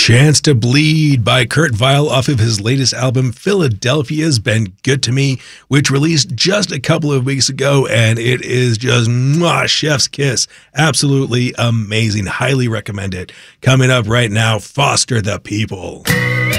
Chance to Bleed by Kurt Vile off of his latest album, Philadelphia's Been Good to Me, which released just a couple of weeks ago, and it is just chef's kiss. Absolutely amazing. Highly recommend it. Coming up right now, Foster the People.